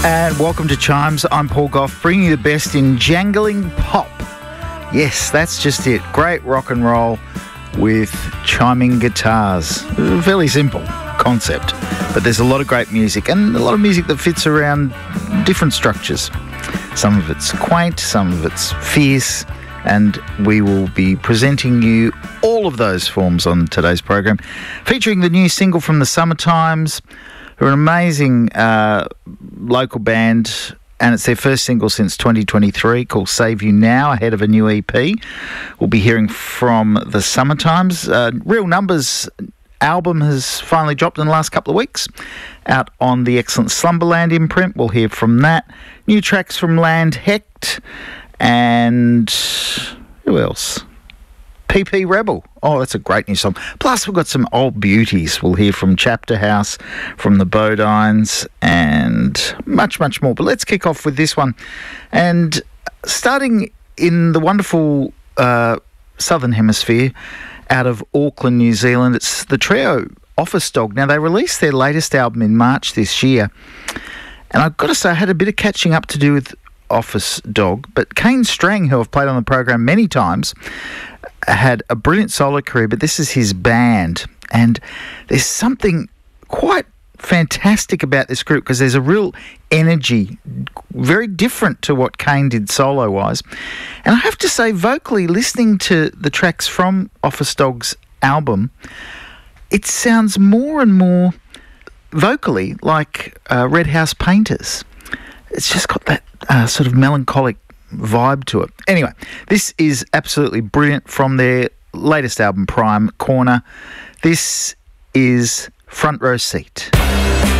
And welcome to Chimes. I'm Paul Gough, bringing you the best in jangling pop. Yes, that's just it. Great rock and roll with chiming guitars. A fairly simple concept, but there's a lot of great music and a lot of music that fits around different structures. Some of it's quaint, some of it's fierce, and we will be presenting you all of those forms on today's program, featuring the new single from the Summertimes, who are an amazing local band, and it's their first single since 2023 called Save You Now, ahead of a new EP. We'll be hearing from the Summertimes. Real Numbers album has finally dropped in the last couple of weeks, out on the excellent Slumberland imprint. We'll hear from that. New tracks from Land Hecht, and who else? PP Rebel. Oh, that's a great new song. Plus, we've got some old beauties. We'll hear from Chapter House, from the Bodines, and much, much more. But let's kick off with this one. And starting in the wonderful Southern Hemisphere, out of Auckland, New Zealand, it's the trio Office Dog. Now, they released their latest album in March this year. And I've got to say, I had a bit of catching up to do with Office Dog. But Kane Strang, who I've played on the program many times, had a brilliant solo career, but this is his band, and there's something quite fantastic about this group because there's a real energy, very different to what Kane did solo-wise. And I have to say, vocally, listening to the tracks from Office Dog's album, it sounds more and more vocally like Red House Painters. It's just got that sort of melancholic vibe to it. Anyway, this is absolutely brilliant from their latest album, Prime Corner. This is Front Row Seat.